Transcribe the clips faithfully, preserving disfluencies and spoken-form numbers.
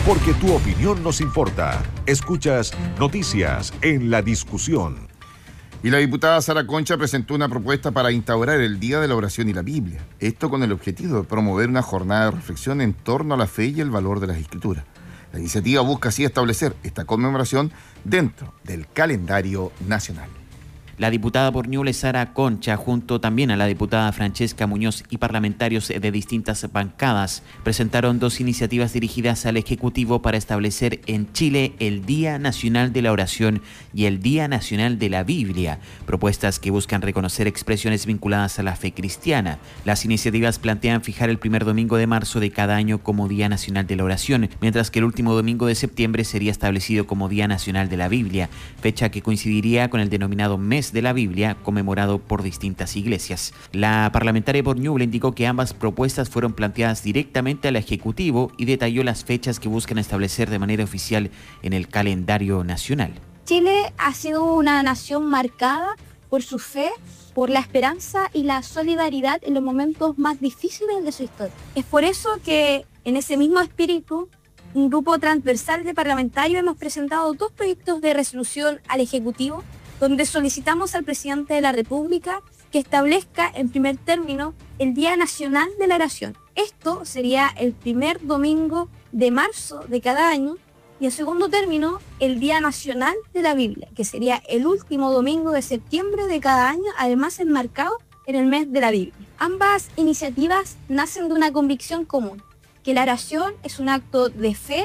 porque tu opinión nos importa. Escuchas Noticias en la Discusión. Y la diputada Sara Concha presentó una propuesta para instaurar el Día de la Oración y la Biblia. Esto con el objetivo de promover una jornada de reflexión en torno a la fe y el valor de las Escrituras. La iniciativa busca así establecer esta conmemoración dentro del calendario nacional. La diputada por Ñuble, Sara Concha, junto también a la diputada Francesca Muñoz y parlamentarios de distintas bancadas, presentaron dos iniciativas dirigidas al Ejecutivo para establecer en Chile el Día Nacional de la Oración y el Día Nacional de la Biblia, propuestas que buscan reconocer expresiones vinculadas a la fe cristiana. Las iniciativas plantean fijar el primer domingo de marzo de cada año como Día Nacional de la Oración, mientras que el último domingo de septiembre sería establecido como Día Nacional de la Biblia, fecha que coincidiría con el denominado Mes de la Biblia, conmemorado por distintas iglesias. La parlamentaria por Ñuble indicó que ambas propuestas fueron planteadas directamente al Ejecutivo y detalló las fechas que buscan establecer de manera oficial en el calendario nacional. Chile ha sido una nación marcada por su fe, por la esperanza y la solidaridad en los momentos más difíciles de su historia. Es por eso que en ese mismo espíritu, un grupo transversal de parlamentarios hemos presentado dos proyectos de resolución al Ejecutivo donde solicitamos al presidente de la República que establezca en primer término el Día Nacional de la Oración. Esto sería el primer domingo de marzo de cada año y en segundo término el Día Nacional de la Biblia, que sería el último domingo de septiembre de cada año, además enmarcado en el mes de la Biblia. Ambas iniciativas nacen de una convicción común, que la oración es un acto de fe,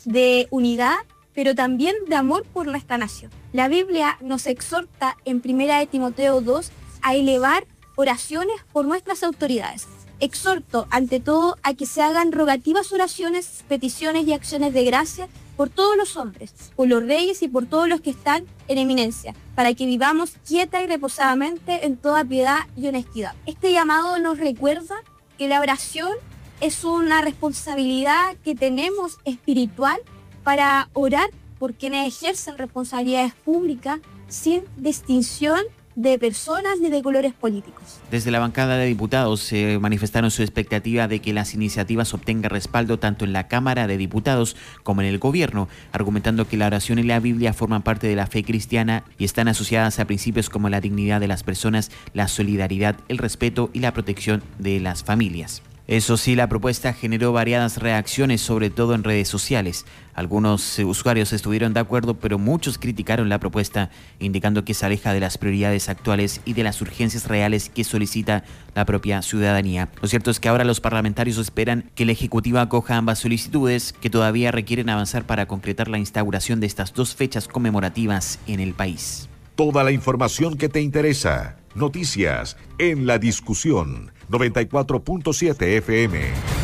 de unidad, pero también de amor por nuestra nación. La Biblia nos exhorta en primera de Timoteo dos a elevar oraciones por nuestras autoridades. Exhorto ante todo a que se hagan rogativas oraciones, peticiones y acciones de gracia por todos los hombres, por los reyes y por todos los que están en eminencia, para que vivamos quieta y reposadamente en toda piedad y honestidad. Este llamado nos recuerda que la oración es una responsabilidad que tenemos espiritual para orar por quienes ejercen responsabilidades públicas sin distinción de personas ni de colores políticos. Desde la bancada de diputados se eh, manifestaron su expectativa de que las iniciativas obtengan respaldo tanto en la Cámara de Diputados como en el Gobierno, argumentando que la oración y la Biblia forman parte de la fe cristiana y están asociadas a principios como la dignidad de las personas, la solidaridad, el respeto y la protección de las familias. Eso sí, la propuesta generó variadas reacciones, sobre todo en redes sociales. Algunos usuarios estuvieron de acuerdo, pero muchos criticaron la propuesta, indicando que se aleja de las prioridades actuales y de las urgencias reales que solicita la propia ciudadanía. Lo cierto es que ahora los parlamentarios esperan que el Ejecutivo acoja ambas solicitudes, que todavía requieren avanzar para concretar la instauración de estas dos fechas conmemorativas en el país. Toda la información que te interesa. Noticias en la Discusión. noventa y cuatro punto siete F M.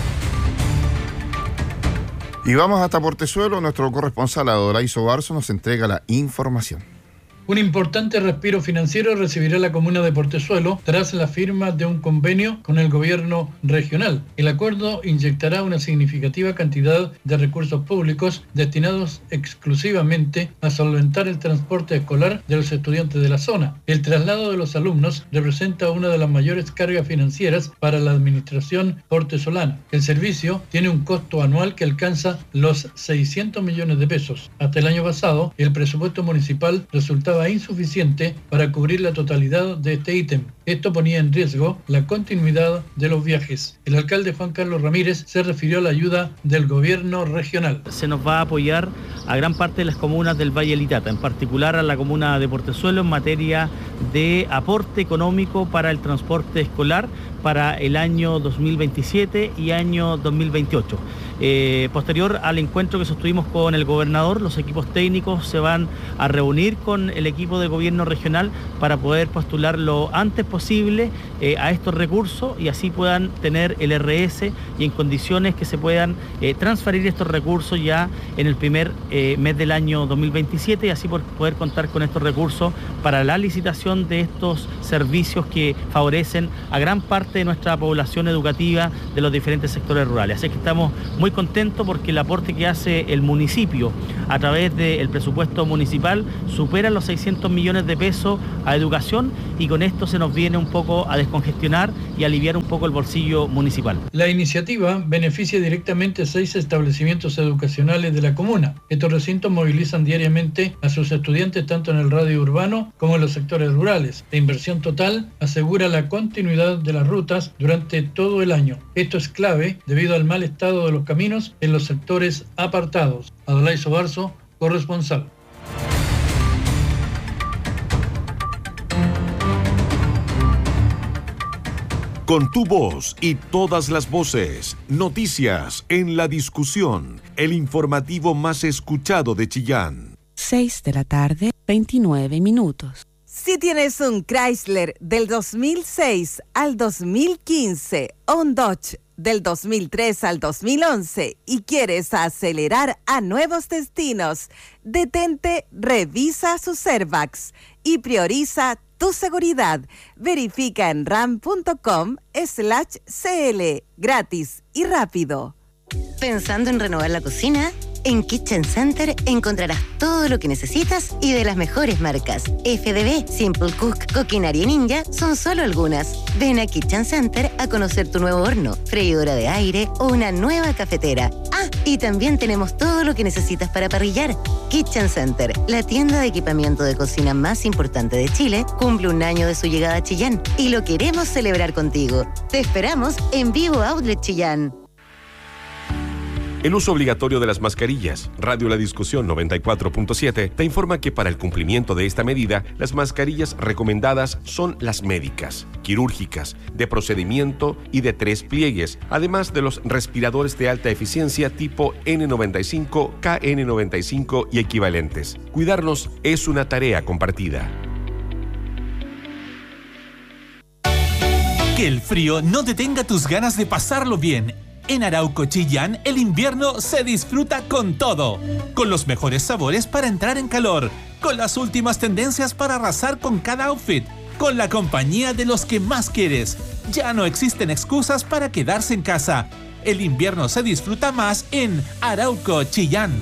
Y vamos hasta Portezuelo. Nuestro corresponsal Adolaiso Barzo nos entrega la información. Un importante respiro financiero recibirá la comuna de Portezuelo tras la firma de un convenio con el gobierno regional. El acuerdo inyectará una significativa cantidad de recursos públicos destinados exclusivamente a solventar el transporte escolar de los estudiantes de la zona. El traslado de los alumnos representa una de las mayores cargas financieras para la administración portezolana. El servicio tiene un costo anual que alcanza los seiscientos millones de pesos. Hasta el año pasado, el presupuesto municipal resultaba insuficiente para cubrir la totalidad de este ítem. Esto ponía en riesgo la continuidad de los viajes. El alcalde Juan Carlos Ramírez se refirió a la ayuda del gobierno regional. Se nos va a apoyar a gran parte de las comunas del Valle Litata, en particular a la comuna de Portezuelo en materia de aporte económico para el transporte escolar para el año dos mil veintisiete y año dos mil veintiocho. Eh, posterior al encuentro que sostuvimos con el gobernador, los equipos técnicos se van a reunir con el equipo de gobierno regional para poder postular lo antes posible eh, a estos recursos y así puedan tener el R S y en condiciones que se puedan eh, transferir estos recursos ya en el primer eh, mes del año dos mil veintisiete y así por poder contar con estos recursos para la licitación de estos servicios que favorecen a gran parte de nuestra población educativa de los diferentes sectores rurales. Así que estamos muy contentos porque el aporte que hace el municipio a través del presupuesto municipal supera los seiscientos millones de pesos a educación y con esto se nos viene viene un poco a descongestionar y aliviar un poco el bolsillo municipal. La iniciativa beneficia directamente a seis establecimientos educacionales de la comuna. Estos recintos movilizan diariamente a sus estudiantes tanto en el radio urbano como en los sectores rurales. La inversión total asegura la continuidad de las rutas durante todo el año. Esto es clave debido al mal estado de los caminos en los sectores apartados. Adolai Sobarzo, corresponsal. Con tu voz y todas las voces, noticias en la discusión, el informativo más escuchado de Chillán. seis de la tarde, veintinueve minutos. Si tienes un Chrysler del dos mil seis al dos mil quince o un Dodge del dos mil tres al dos mil once y quieres acelerar a nuevos destinos, detente, revisa sus airbags y prioriza tu seguridad. Verifica en ram.com slash cl. Gratis y rápido. ¿Pensando en renovar la cocina? En Kitchen Center encontrarás todo lo que necesitas y de las mejores marcas. F D B, Simple Cook, Coquinaria Ninja son solo algunas. Ven a Kitchen Center a conocer tu nuevo horno, freidora de aire o una nueva cafetera. Ah, y también tenemos todo lo que necesitas para parrillar. Kitchen Center, la tienda de equipamiento de cocina más importante de Chile, cumple un año de su llegada a Chillán y lo queremos celebrar contigo. Te esperamos en Vivo Outlet Chillán. El uso obligatorio de las mascarillas. Radio La Discusión noventa y cuatro punto siete te informa que para el cumplimiento de esta medida, las mascarillas recomendadas son las médicas, quirúrgicas, de procedimiento y de tres pliegues, además de los respiradores de alta eficiencia tipo N noventa y cinco, K N noventa y cinco y equivalentes. Cuidarnos es una tarea compartida. Que el frío no detenga tus ganas de pasarlo bien. En Arauco Chillán, el invierno se disfruta con todo. Con los mejores sabores para entrar en calor. Con las últimas tendencias para arrasar con cada outfit. Con la compañía de los que más quieres. Ya no existen excusas para quedarse en casa. El invierno se disfruta más en Arauco Chillán.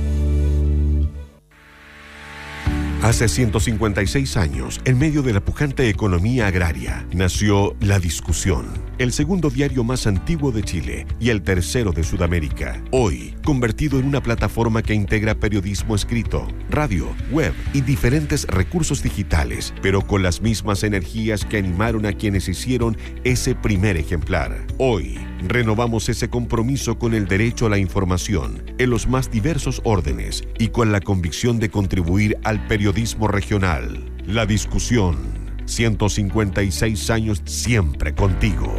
Hace ciento cincuenta y seis años, en medio de la pujante economía agraria, nació La Discusión, el segundo diario más antiguo de Chile y el tercero de Sudamérica. Hoy, convertido en una plataforma que integra periodismo escrito, radio, web y diferentes recursos digitales, pero con las mismas energías que animaron a quienes hicieron ese primer ejemplar. Hoy, renovamos ese compromiso con el derecho a la información en los más diversos órdenes y con la convicción de contribuir al periodismo regional. La Discusión, ciento cincuenta y seis años siempre contigo.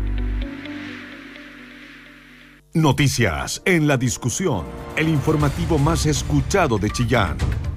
Noticias en La Discusión, el informativo más escuchado de Chillán.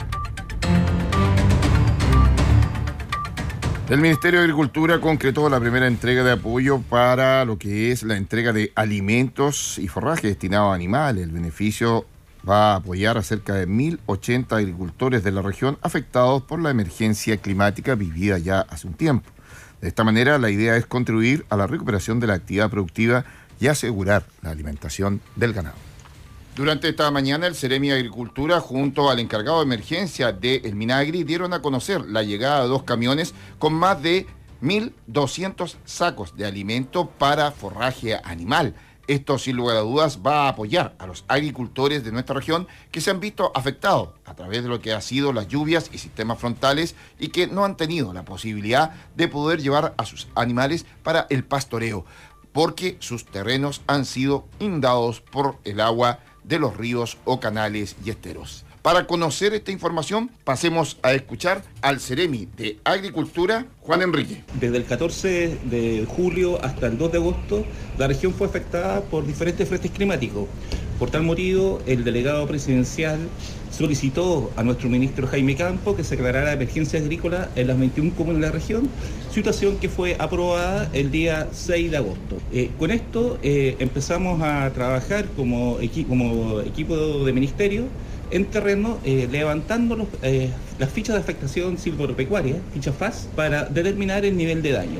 El Ministerio de Agricultura concretó la primera entrega de apoyo para lo que es la entrega de alimentos y forraje destinado a animales. El beneficio va a apoyar a cerca de mil ochenta agricultores de la región afectados por la emergencia climática vivida ya hace un tiempo. De esta manera, la idea es contribuir a la recuperación de la actividad productiva y asegurar la alimentación del ganado. Durante esta mañana, el Ceremi de Agricultura, junto al encargado de emergencia del Minagri, dieron a conocer la llegada de dos camiones con más de mil doscientos sacos de alimento para forraje animal. Esto, sin lugar a dudas, va a apoyar a los agricultores de nuestra región que se han visto afectados a través de lo que han sido las lluvias y sistemas frontales y que no han tenido la posibilidad de poder llevar a sus animales para el pastoreo, porque sus terrenos han sido inundados por el agua de los ríos o canales y esteros. Para conocer esta información, pasemos a escuchar al Ceremi de Agricultura, Juan Enrique. Desde el catorce de julio hasta el dos de agosto, la región fue afectada por diferentes frentes climáticos. Por tal motivo, el delegado presidencial solicitó a nuestro ministro Jaime Campo que se declarara emergencia agrícola en las veintiuna comunas de la región, situación que fue aprobada el día seis de agosto. Eh, con esto eh, empezamos a trabajar como, equi como equipo de ministerio en terreno, eh, levantando los, eh, las fichas de afectación silvopecuaria, fichas F A S, para determinar el nivel de daño.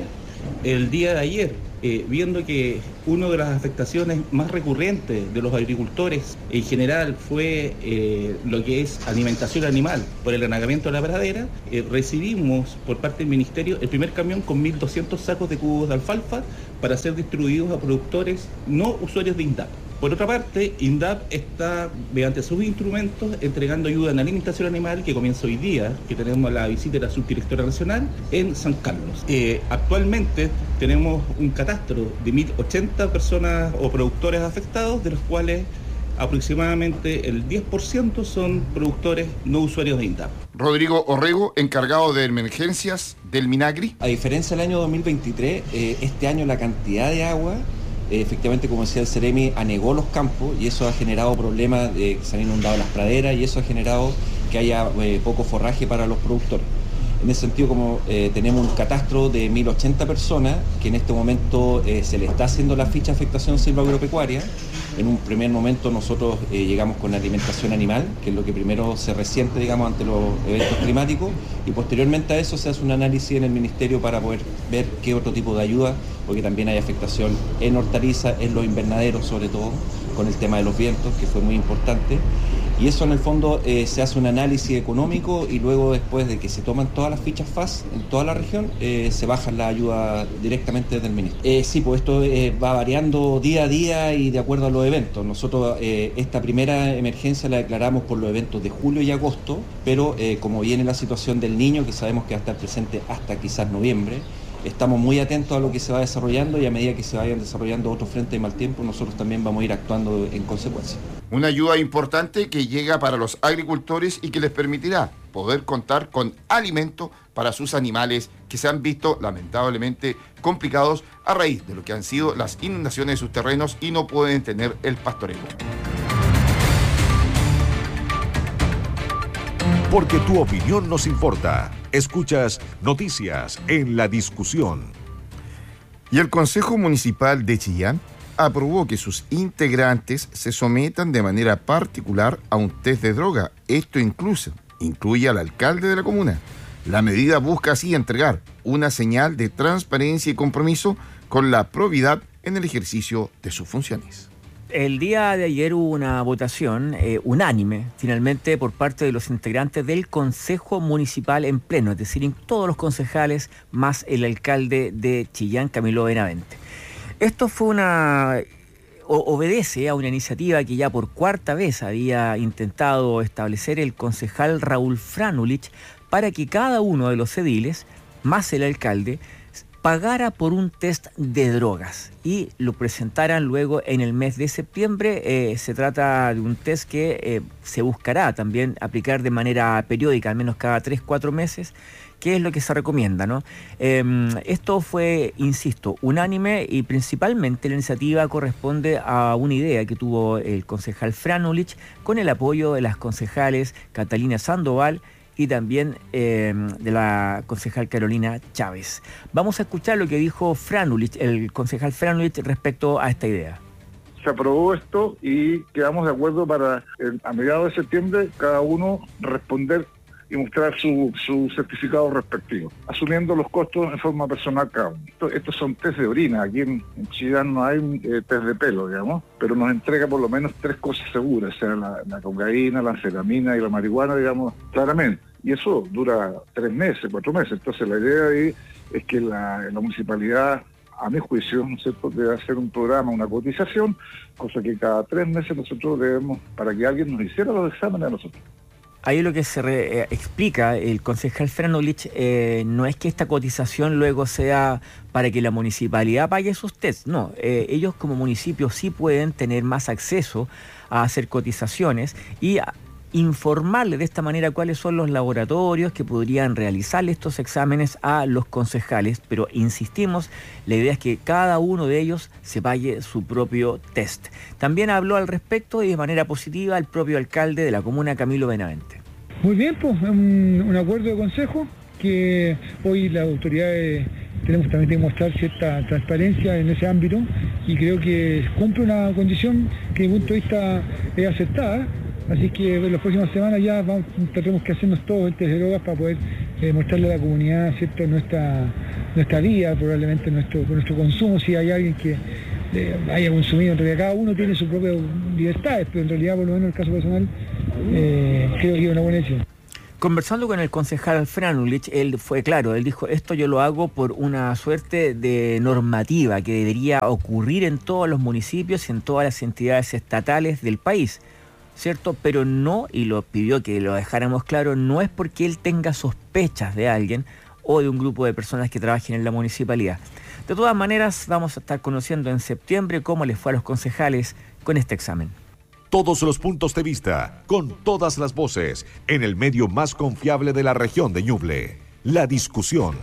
el día de ayer, eh, viendo que una de las afectaciones más recurrentes de los agricultores en general fue eh, lo que es alimentación animal por el anegamiento de la pradera, eh, recibimos por parte del Ministerio el primer camión con mil doscientos sacos de cubos de alfalfa para ser distribuidos a productores no usuarios de INDAP. Por otra parte, INDAP está, mediante sus instrumentos, entregando ayuda en alimentación animal, que comienza hoy día, que tenemos la visita de la subdirectora nacional en San Carlos. Eh, actualmente tenemos un catastro de mil ochenta personas o productores afectados, de los cuales aproximadamente el diez por ciento son productores no usuarios de INDAP. Rodrigo Orrego, encargado de emergencias del Minagri. A diferencia del año dos mil veintitrés, eh, este año la cantidad de agua, eh, efectivamente, como decía el Ceremi, anegó los campos y eso ha generado problemas de que se han inundado las praderas y eso ha generado que haya eh, poco forraje para los productores. En ese sentido, como eh, tenemos un catastro de mil ochenta personas, que en este momento eh, se le está haciendo la ficha de afectación silvagropecuaria. En un primer momento nosotros eh, llegamos con alimentación animal, que es lo que primero se resiente, digamos, ante los eventos climáticos, y posteriormente a eso se hace un análisis en el Ministerio para poder ver qué otro tipo de ayuda, porque también hay afectación en hortalizas, en los invernaderos sobre todo, con el tema de los vientos, que fue muy importante. Y eso en el fondo eh, se hace un análisis económico y luego después de que se toman todas las fichas F A S en toda la región, eh, se bajan la ayuda directamente desde el Ministerio. Eh, sí, pues esto eh, va variando día a día y de acuerdo a los eventos. Nosotros eh, esta primera emergencia la declaramos por los eventos de julio y agosto, pero eh, como viene la situación del Niño, que sabemos que va a estar presente hasta quizás noviembre, estamos muy atentos a lo que se va desarrollando y a medida que se vayan desarrollando otros frentes de mal tiempo, nosotros también vamos a ir actuando en consecuencia. Una ayuda importante que llega para los agricultores y que les permitirá poder contar con alimento para sus animales que se han visto lamentablemente complicados a raíz de lo que han sido las inundaciones de sus terrenos y no pueden tener el pastoreo. Porque tu opinión nos importa. Escuchas Noticias en la Discusión. Y el Consejo Municipal de Chillán aprobó que sus integrantes se sometan de manera particular a un test de droga. Esto incluso incluye al alcalde de la comuna. La medida busca así entregar una señal de transparencia y compromiso con la probidad en el ejercicio de sus funciones. El día de ayer hubo una votación eh, unánime, finalmente, por parte de los integrantes del Consejo Municipal en pleno, es decir, todos los concejales más el alcalde de Chillán, Camilo Benavente. Esto fue una... O, obedece a una iniciativa que ya por cuarta vez había intentado establecer el concejal Raúl Franulich para que cada uno de los ediles, más el alcalde, pagara por un test de drogas y lo presentaran luego en el mes de septiembre. Eh, se trata de un test que eh, se buscará también aplicar de manera periódica, al menos cada tres, cuatro meses, que es lo que se recomienda, ¿no? Eh, esto fue, insisto, unánime y principalmente la iniciativa corresponde a una idea que tuvo el concejal Franulich con el apoyo de las concejales Catalina Sandoval y también eh, de la concejal Carolina Chávez. Vamos a escuchar lo que dijo Franulich, el concejal Franulich, respecto a esta idea. Se aprobó esto y quedamos de acuerdo para, eh, a mediados de septiembre, cada uno responder y mostrar su, su certificado respectivo, asumiendo los costos en forma personal cada uno. Esto, estos son test de orina, aquí en, en Chillán no hay eh, test de pelo, digamos, pero nos entrega por lo menos tres cosas seguras, o sea, la, la cocaína, la anfetamina y la marihuana, digamos, claramente. Y eso dura tres meses, cuatro meses. Entonces la idea ahí es que la, la municipalidad, a mi juicio, ¿no es cierto?, debe hacer un programa, una cotización, cosa que cada tres meses nosotros debemos, para que alguien nos hiciera los exámenes a nosotros. Ahí lo que se re, eh, explica el concejal Franulich eh, no es que esta cotización luego sea para que la municipalidad pague sus tests, no, eh, ellos como municipio sí pueden tener más acceso a hacer cotizaciones y a informarle de esta manera cuáles son los laboratorios que podrían realizarle estos exámenes a los concejales, pero insistimos, la idea es que cada uno de ellos se pague su propio test. También habló al respecto y de manera positiva el propio alcalde de la comuna, Camilo Benavente. Muy bien, pues un, un acuerdo de consejo que hoy las autoridades tenemos también que mostrar cierta transparencia en ese ámbito y creo que cumple una condición que desde mi punto de vista es aceptada. Así que en las próximas semanas ya vamos, tendremos que hacernos todos el test de drogas para poder eh, mostrarle a la comunidad, ¿cierto?, nuestra, nuestra vida, probablemente nuestro, nuestro consumo, si hay alguien que eh, haya consumido. En realidad cada uno tiene sus propias libertades, pero en realidad, por lo menos en el caso personal, eh, creo que es una buena decisión. Conversando con el concejal Franulich, él fue claro, él dijo, esto yo lo hago por una suerte de normativa que debería ocurrir en todos los municipios y en todas las entidades estatales del país, ¿cierto? Pero no, y lo pidió que lo dejáramos claro, no es porque él tenga sospechas de alguien o de un grupo de personas que trabajen en la municipalidad. De todas maneras, vamos a estar conociendo en septiembre cómo les fue a los concejales con este examen. Todos los puntos de vista, con todas las voces, en el medio más confiable de la región de Ñuble. La Discusión.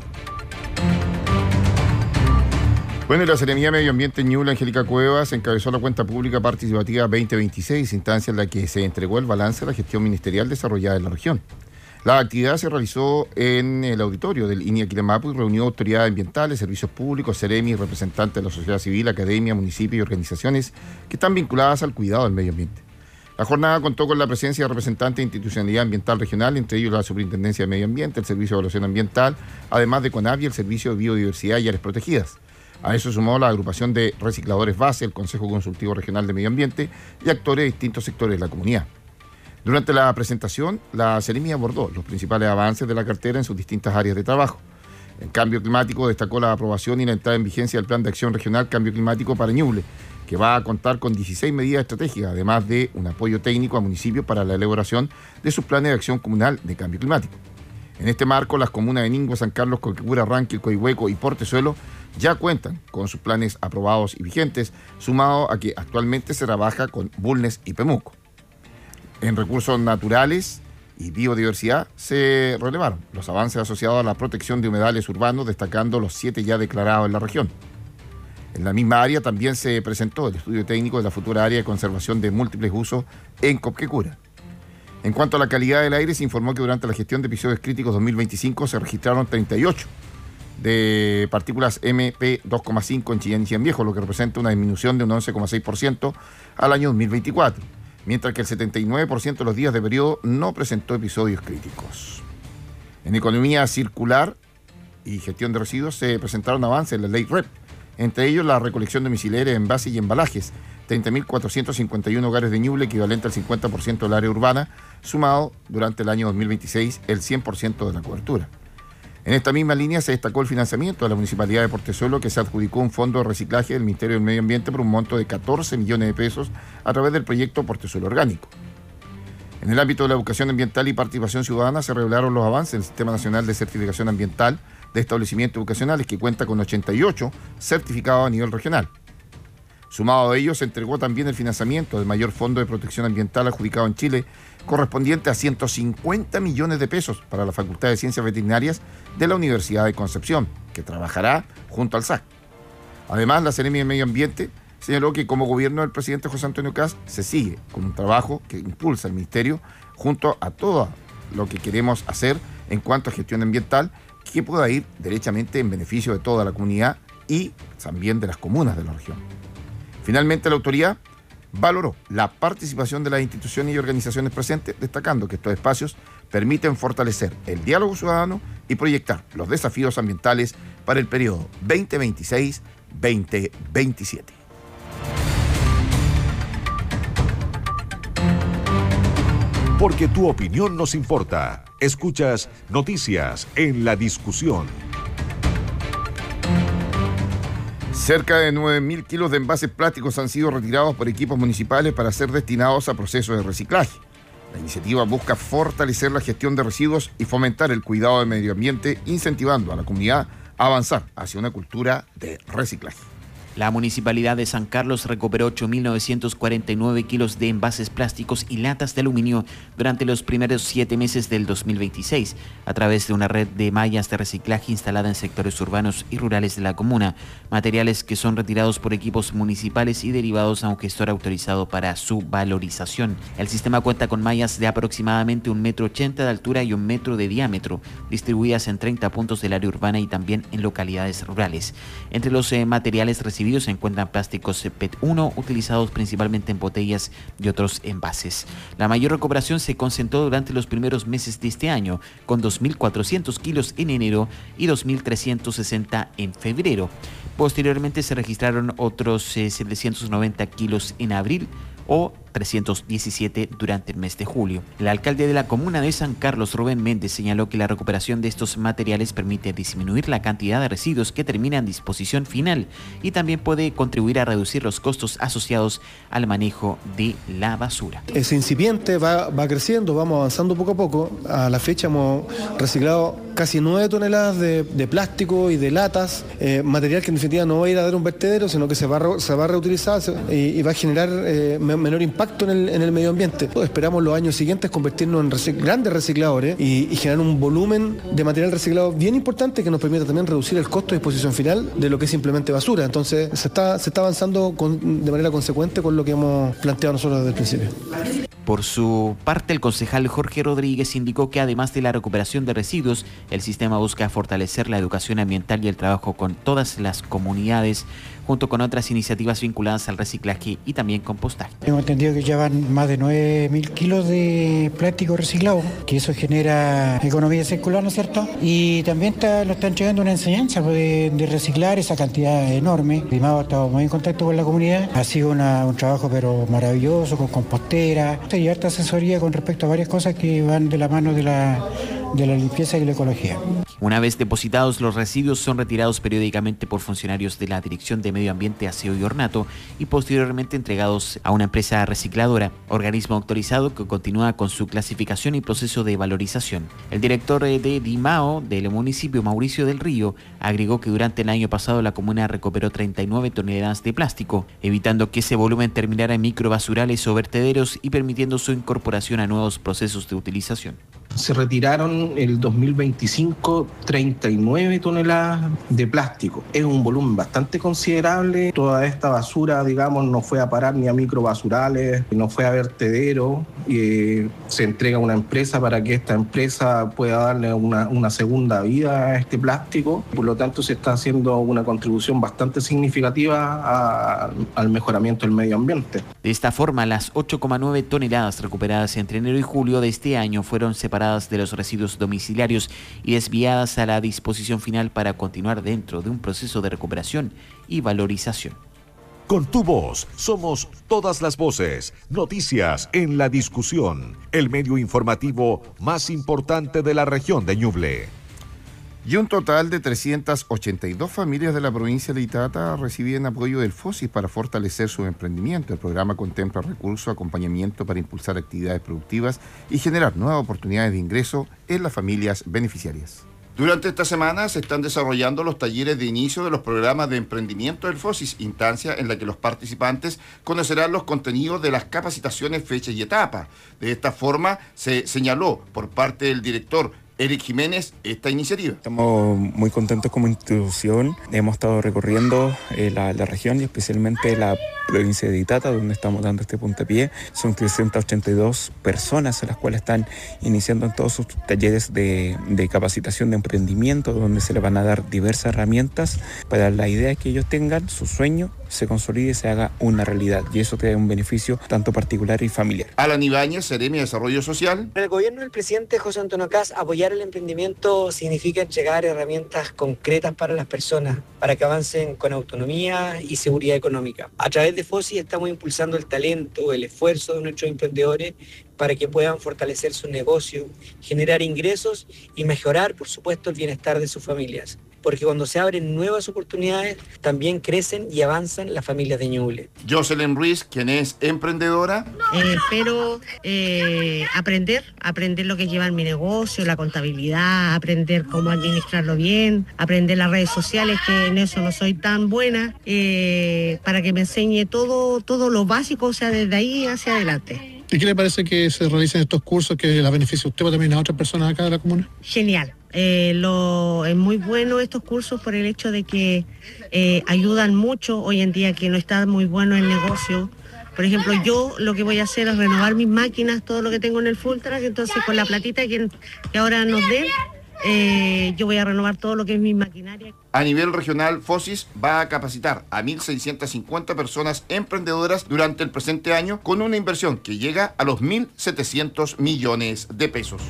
Bueno, y la Seremía de Medio Ambiente en Ñuble, Angélica Cuevas, encabezó la cuenta pública participativa veinte veintiséis, instancia en la que se entregó el balance de la gestión ministerial desarrollada en la región. La actividad se realizó en el auditorio del I N I Aquilemapu y reunió autoridades ambientales, servicios públicos, Seremi, representantes de la sociedad civil, academia, municipios y organizaciones que están vinculadas al cuidado del medio ambiente. La jornada contó con la presencia de representantes de institucionalidad ambiental regional, entre ellos la Superintendencia de Medio Ambiente, el Servicio de Evaluación Ambiental, además de CONAVI, el Servicio de Biodiversidad y Áreas Protegidas. A eso sumó la agrupación de recicladores base, el Consejo Consultivo Regional de Medio Ambiente y actores de distintos sectores de la comunidad. Durante la presentación, la Seremi abordó los principales avances de la cartera en sus distintas áreas de trabajo. En cambio climático destacó la aprobación y la entrada en vigencia del Plan de Acción Regional Cambio Climático para Ñuble, que va a contar con dieciséis medidas estratégicas, además de un apoyo técnico a municipios para la elaboración de sus planes de acción comunal de cambio climático. En este marco, las comunas de Ningua, San Carlos, Coquecura, Ranquil, Coihueco y Portezuelo ya cuentan con sus planes aprobados y vigentes, sumado a que actualmente se trabaja con Bulnes y Pemuco. En recursos naturales y biodiversidad se relevaron los avances asociados a la protección de humedales urbanos, destacando los siete ya declarados en la región. En la misma área también se presentó el estudio técnico de la futura área de conservación de múltiples usos en Coquecura. En cuanto a la calidad del aire, se informó que durante la gestión de episodios críticos dos mil veinticinco se registraron treinta y ocho de partículas eme pe dos coma cinco en Chillán y Chillán Viejo, lo que representa una disminución de un once coma seis por ciento al año dos mil veinticuatro. Mientras que el setenta y nueve por ciento de los días de periodo no presentó episodios críticos. En economía circular y gestión de residuos se presentaron avances en la ley R E P, entre ellos la recolección domiciliaria de envases y embalajes, treinta mil cuatrocientos cincuenta y uno hogares de Ñuble, equivalente al cincuenta por ciento del área urbana, sumado durante el año dos mil veintiséis el cien por ciento de la cobertura. En esta misma línea se destacó el financiamiento de la Municipalidad de Portezuelo, que se adjudicó un fondo de reciclaje del Ministerio del Medio Ambiente por un monto de catorce millones de pesos a través del proyecto Portezuelo Orgánico. En el ámbito de la educación ambiental y participación ciudadana se revelaron los avances del Sistema Nacional de Certificación Ambiental de Establecimientos Educacionales, que cuenta con ochenta y ocho certificados a nivel regional. Sumado a ello, se entregó también el financiamiento del mayor fondo de protección ambiental adjudicado en Chile, correspondiente a ciento cincuenta millones de pesos para la Facultad de Ciencias Veterinarias de la Universidad de Concepción, que trabajará junto al S A C. Además, la Seremi de Medio Ambiente señaló que como gobierno del presidente José Antonio Kast se sigue con un trabajo que impulsa el Ministerio junto a todo lo que queremos hacer en cuanto a gestión ambiental, que pueda ir derechamente en beneficio de toda la comunidad y también de las comunas de la región. Finalmente, la autoridad valoró la participación de las instituciones y organizaciones presentes, destacando que estos espacios permiten fortalecer el diálogo ciudadano y proyectar los desafíos ambientales para el periodo veinte veintiséis veinte veintisiete. Porque tu opinión nos importa. Escuchas Noticias en La Discusión. Cerca de nueve mil kilos de envases plásticos han sido retirados por equipos municipales para ser destinados a procesos de reciclaje. La iniciativa busca fortalecer la gestión de residuos y fomentar el cuidado del medio ambiente, incentivando a la comunidad a avanzar hacia una cultura de reciclaje. La Municipalidad de San Carlos recuperó ocho mil novecientos cuarenta y nueve kilos de envases plásticos y latas de aluminio durante los primeros siete meses del dos mil veintiséis, a través de una red de mallas de reciclaje instalada en sectores urbanos y rurales de la comuna, materiales que son retirados por equipos municipales y derivados a un gestor autorizado para su valorización. El sistema cuenta con mallas de aproximadamente un metro ochenta de altura y un metro de diámetro, distribuidas en treinta puntos del área urbana y también en localidades rurales. Entre los eh, materiales reciclados recibidos se encuentran plásticos P E T uno utilizados principalmente en botellas y otros envases. La mayor recuperación se concentró durante los primeros meses de este año, con dos mil cuatrocientos kilos en enero y dos mil trescientos sesenta en febrero. Posteriormente se registraron otros eh, setecientos noventa kilos en abril o trescientos diecisiete durante el mes de julio. El alcalde de la comuna de San Carlos, Rubén Méndez, señaló que la recuperación de estos materiales permite disminuir la cantidad de residuos que terminan en disposición final y también puede contribuir a reducir los costos asociados al manejo de la basura. Es incipiente, va, va creciendo, vamos avanzando poco a poco. A la fecha hemos reciclado casi nueve toneladas de, de plástico y de latas, eh, material que en definitiva no va a ir a dar un vertedero, sino que se va a, se va a reutilizar y, y va a generar eh, menor impacto en el, en el medio ambiente. Esperamos los años siguientes convertirnos en recic- grandes recicladores y, y generar un volumen de material reciclado bien importante que nos permita también reducir el costo de disposición final de lo que es simplemente basura. Entonces se está, se está avanzando con, de manera consecuente con lo que hemos planteado nosotros desde el principio. Por su parte, el concejal Jorge Rodríguez indicó que además de la recuperación de residuos, el sistema busca fortalecer la educación ambiental y el trabajo con todas las comunidades, junto con otras iniciativas vinculadas al reciclaje y también compostaje. Hemos entendido que llevan más de nueve mil kilos de plástico reciclado, que eso genera economía circular, ¿no es cierto? Y también está, lo está entregando una enseñanza de, de reciclar esa cantidad enorme. Primado ha estado muy en contacto con la comunidad, ha sido una, un trabajo pero maravilloso, con compostera y harta asesoría con respecto a varias cosas que van de la mano de la, de la limpieza y la ecología. Una vez depositados, los residuos son retirados periódicamente por funcionarios de la Dirección de Medio Ambiente, Aseo y Ornato y posteriormente entregados a una empresa recicladora, organismo autorizado que continúa con su clasificación y proceso de valorización. El director de DIMAO del municipio, Mauricio del Río, agregó que durante el año pasado la comuna recuperó treinta y nueve toneladas de plástico, evitando que ese volumen terminara en microbasurales o vertederos y permitiendo su incorporación a nuevos procesos de utilización. Se retiraron el dos mil veinticinco treinta y nueve toneladas de plástico. Es un volumen bastante considerable. Toda esta basura, digamos, no fue a parar ni a microbasurales, no fue a vertedero. Eh, se entrega a una empresa para que esta empresa pueda darle una, una segunda vida a este plástico. Por lo tanto, se está haciendo una contribución bastante significativa a, al mejoramiento del medio ambiente. De esta forma, las ocho coma nueve toneladas recuperadas entre enero y julio de este año fueron separadas de los residuos domiciliarios y desviadas a la disposición final para continuar dentro de un proceso de recuperación y valorización. Con tu voz, somos todas las voces. Noticias en la discusión. El medio informativo más importante de la región de Ñuble. Y un total de trescientas ochenta y dos familias de la provincia de Itata reciben apoyo del FOSIS para fortalecer su emprendimiento. El programa contempla recursos, acompañamiento para impulsar actividades productivas y generar nuevas oportunidades de ingreso en las familias beneficiarias. Durante esta semana se están desarrollando los talleres de inicio de los programas de emprendimiento del FOSIS, instancia en la que los participantes conocerán los contenidos de las capacitaciones, fechas y etapas. De esta forma se señaló por parte del director Eric Jiménez esta iniciativa. Estamos muy contentos como institución. Hemos estado recorriendo eh, la, la región y especialmente la provincia de Itata, donde estamos dando este puntapié. Son trescientas ochenta y dos personas a las cuales están iniciando en todos sus talleres de, de capacitación de emprendimiento, donde se les van a dar diversas herramientas para la idea que ellos tengan, su sueño, se consolide y se haga una realidad. Y eso trae un beneficio tanto particular y familiar. Alan Ibáñez, Seremi de Desarrollo Social. El gobierno del presidente José Antonio Kast, apoyar el emprendimiento significa entregar herramientas concretas para las personas, para que avancen con autonomía y seguridad económica. A través de FOSIS estamos impulsando el talento, el esfuerzo de nuestros emprendedores para que puedan fortalecer sus negocios, generar ingresos y mejorar, por supuesto, el bienestar de sus familias. Porque cuando se abren nuevas oportunidades, también crecen y avanzan las familias de Ñuble. Jocelyn Ruiz, quien es emprendedora. Eh, espero eh, aprender, aprender lo que lleva en mi negocio, la contabilidad, aprender cómo administrarlo bien, aprender las redes sociales, que en eso no soy tan buena, eh, para que me enseñe todo, todo lo básico, o sea, desde ahí hacia adelante. ¿Y qué le parece que se realicen estos cursos que la beneficia a usted o también a otras personas acá de la comuna? Genial. Eh, lo, es muy bueno estos cursos por el hecho de que eh, ayudan mucho hoy en día que no está muy bueno el negocio. Por ejemplo, yo lo que voy a hacer es renovar mis máquinas, todo lo que tengo en el Full Track, entonces con la platita que, que ahora nos den, Eh, yo voy a renovar todo lo que es mi maquinaria. A nivel regional, Fosis va a capacitar a mil seiscientas cincuenta personas emprendedoras durante el presente año con una inversión que llega a los mil setecientos millones de pesos.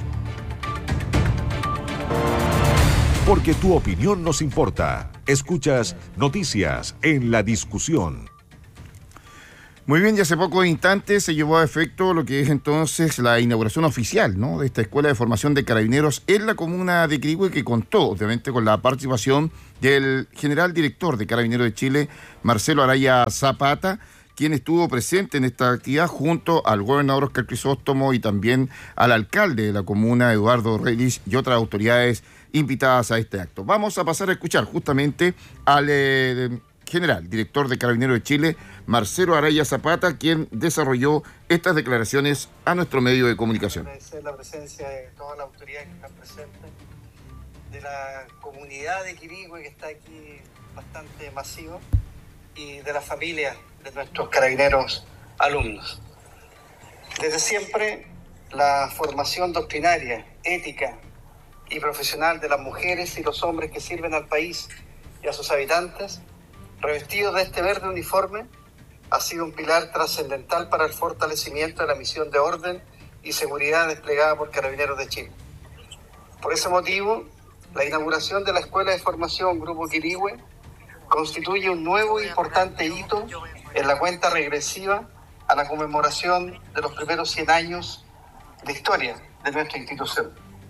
Porque tu opinión nos importa. Escuchas Noticias en la Discusión. Muy bien, y hace pocos instantes se llevó a efecto lo que es entonces la inauguración oficial, ¿no?, de esta Escuela de Formación de Carabineros en la comuna de Quirihue, que contó obviamente con la participación del general director de Carabineros de Chile, Marcelo Araya Zapata, quien estuvo presente en esta actividad junto al gobernador Óscar Crisóstomo y también al alcalde de la comuna, Eduardo Reyes, y otras autoridades invitadas a este acto. Vamos a pasar a escuchar justamente al eh, general director de Carabineros de Chile, Marcelo Araya Zapata, quien desarrolló estas declaraciones a nuestro medio de comunicación. Agradecer la presencia de todas las autoridades que están presentes, de la comunidad de Quirihue, que está aquí bastante masivo, y de la familia de nuestros carabineros alumnos. Desde siempre, la formación doctrinaria, ética y profesional de las mujeres y los hombres que sirven al país y a sus habitantes, revestidos de este verde uniforme, ha sido un pilar trascendental para el fortalecimiento de la misión de orden y seguridad desplegada por Carabineros de Chile. Por ese motivo, la inauguración de la Escuela de Formación Grupo Quirihue constituye un nuevo e importante hito en la cuenta regresiva a la conmemoración de los primeros cien años de historia de nuestra institución.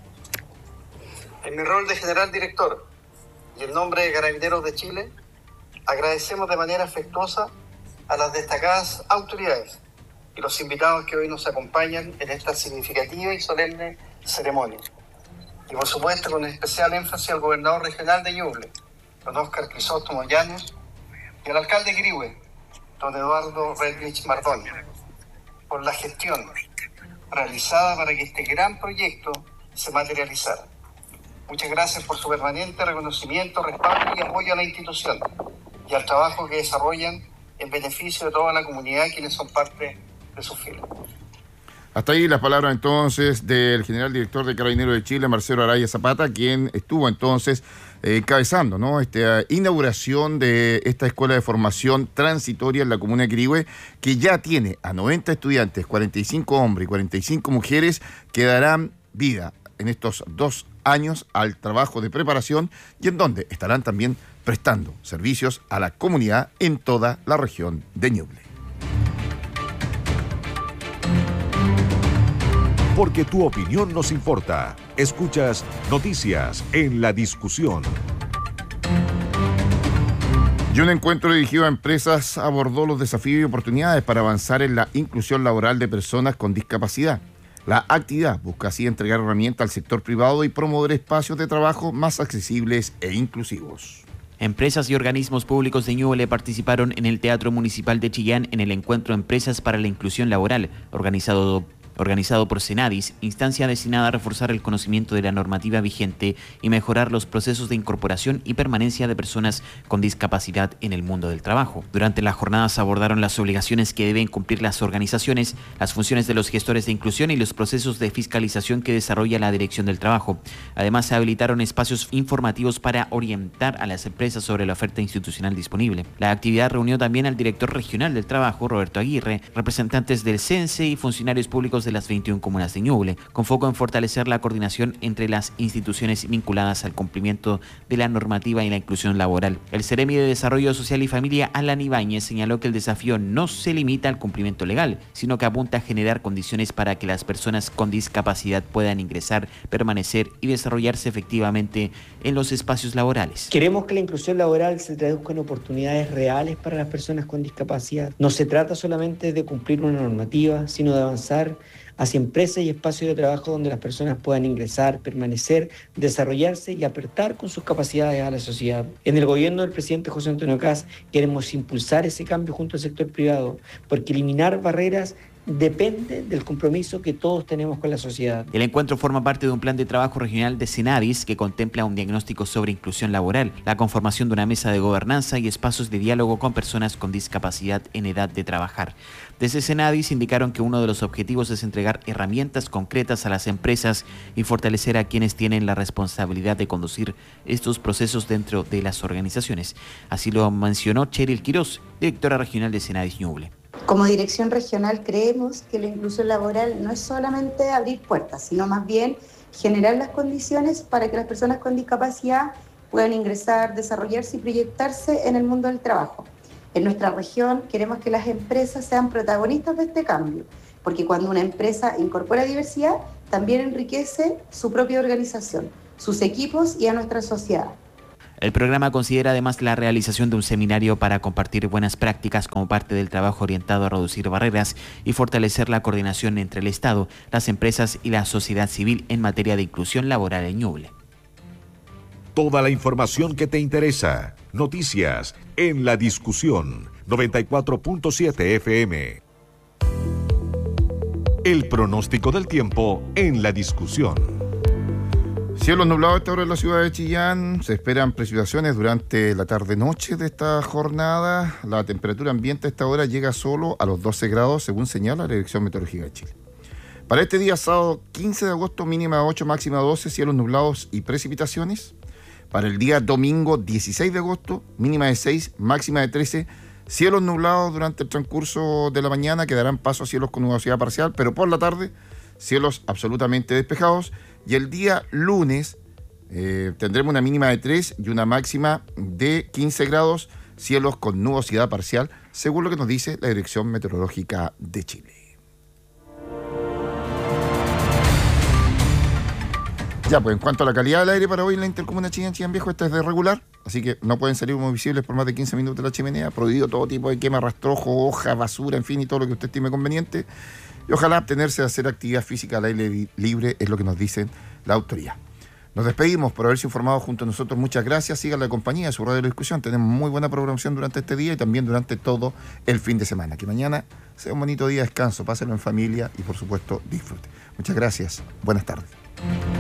En mi rol de general director y en nombre de Carabineros de Chile, agradecemos de manera afectuosa a las destacadas autoridades y los invitados que hoy nos acompañan en esta significativa y solemne ceremonia. Y por supuesto con especial énfasis al gobernador regional de Ñuble, don Óscar Crisóstomo Llanos, y al alcalde de Quirihue, don Eduardo Redlich Mardoni, por la gestión realizada para que este gran proyecto se materializara. Muchas gracias por su permanente reconocimiento, respaldo y apoyo a la institución y al trabajo que desarrollan en beneficio de toda la comunidad quienes son parte de sus filas. Hasta ahí las palabras entonces del general director de Carabineros de Chile, Marcelo Araya Zapata, quien estuvo entonces eh, encabezando, ¿no?, esta inauguración de esta escuela de formación transitoria en la comuna de Quirihue, que ya tiene a noventa estudiantes, cuarenta y cinco hombres y cuarenta y cinco mujeres, que darán vida en estos dos años al trabajo de preparación y en donde estarán también prestando servicios a la comunidad en toda la región de Ñuble. Porque tu opinión nos importa. Escuchas Noticias en la Discusión. Y un encuentro dirigido a empresas abordó los desafíos y oportunidades para avanzar en la inclusión laboral de personas con discapacidad. La actividad busca así entregar herramientas al sector privado y promover espacios de trabajo más accesibles e inclusivos. Empresas y organismos públicos de Ñuble participaron en el Teatro Municipal de Chillán en el encuentro Empresas para la Inclusión Laboral, organizado organizado por Senadis, instancia destinada a reforzar el conocimiento de la normativa vigente y mejorar los procesos de incorporación y permanencia de personas con discapacidad en el mundo del trabajo. Durante las jornadas se abordaron las obligaciones que deben cumplir las organizaciones, las funciones de los gestores de inclusión y los procesos de fiscalización que desarrolla la Dirección del Trabajo. Además, se habilitaron espacios informativos para orientar a las empresas sobre la oferta institucional disponible. La actividad reunió también al director regional del Trabajo, Roberto Aguirre, representantes del CENSE y funcionarios públicos de las veintiuna comunas de Ñuble, con foco en fortalecer la coordinación entre las instituciones vinculadas al cumplimiento de la normativa y la inclusión laboral. El Ceremi de Desarrollo Social y Familia, Alan Ibáñez, señaló que el desafío no se limita al cumplimiento legal, sino que apunta a generar condiciones para que las personas con discapacidad puedan ingresar, permanecer y desarrollarse efectivamente en los espacios laborales. Queremos que la inclusión laboral se traduzca en oportunidades reales para las personas con discapacidad. No se trata solamente de cumplir una normativa, sino de avanzar hacia empresas y espacios de trabajo donde las personas puedan ingresar, permanecer, desarrollarse y aportar con sus capacidades a la sociedad. En el gobierno del presidente José Antonio Kast queremos impulsar ese cambio junto al sector privado, porque eliminar barreras depende del compromiso que todos tenemos con la sociedad. El encuentro forma parte de un plan de trabajo regional de Senadis que contempla un diagnóstico sobre inclusión laboral, la conformación de una mesa de gobernanza y espacios de diálogo con personas con discapacidad en edad de trabajar. Desde Senadis indicaron que uno de los objetivos es entregar herramientas concretas a las empresas y fortalecer a quienes tienen la responsabilidad de conducir estos procesos dentro de las organizaciones. Así lo mencionó Cheryl Quiroz, directora regional de Senadis Ñuble. Como dirección regional creemos que la inclusión laboral no es solamente abrir puertas, sino más bien generar las condiciones para que las personas con discapacidad puedan ingresar, desarrollarse y proyectarse en el mundo del trabajo. En nuestra región queremos que las empresas sean protagonistas de este cambio, porque cuando una empresa incorpora diversidad, también enriquece su propia organización, sus equipos y a nuestra sociedad. El programa considera además la realización de un seminario para compartir buenas prácticas como parte del trabajo orientado a reducir barreras y fortalecer la coordinación entre el Estado, las empresas y la sociedad civil en materia de inclusión laboral en Ñuble. Toda la información que te interesa. Noticias en La Discusión, noventa y cuatro punto siete F M. El pronóstico del tiempo en La Discusión. Cielos nublados a esta hora en la ciudad de Chillán. Se esperan precipitaciones durante la tarde-noche de esta jornada. La temperatura ambiente a esta hora llega solo a los doce grados, según señala la Dirección Meteorológica de Chile. Para este día sábado quince de agosto, mínima ocho, máxima doce, cielos nublados y precipitaciones. Para el día domingo dieciséis de agosto, mínima de seis, máxima de trece, cielos nublados durante el transcurso de la mañana, que darán paso a cielos con nubosidad parcial, pero por la tarde, cielos absolutamente despejados. Y el día lunes eh, tendremos una mínima de tres y una máxima de quince grados, cielos con nubosidad parcial, según lo que nos dice la Dirección Meteorológica de Chile. Ya, pues en cuanto a la calidad del aire para hoy en la intercomuna Chillán, Chillán Viejo, esta es de regular, así que no pueden salir humos visibles por más de quince minutos de la chimenea, prohibido todo tipo de quema, rastrojo, hoja, basura, en fin, y todo lo que usted estime conveniente. Y ojalá abstenerse de hacer actividad física al aire libre, es lo que nos dicen la autoridad. Nos despedimos por haberse informado junto a nosotros. Muchas gracias. Sigan la compañía de su radio de la discusión. Tenemos muy buena programación durante este día y también durante todo el fin de semana. Que mañana sea un bonito día de descanso. Pásenlo en familia y, por supuesto, disfrute. Muchas gracias. Buenas tardes.